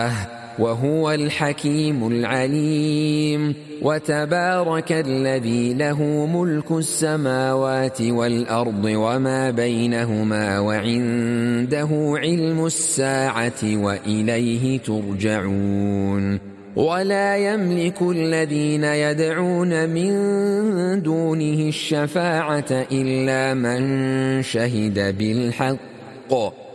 وهو الحكيم العليم. وتبارك الذي له ملك السماوات والأرض وما بينهما وعنده علم الساعة وإليه ترجعون. ولا يملك الذين يدعون من دونه الشفاعة إلا من شهد بالحق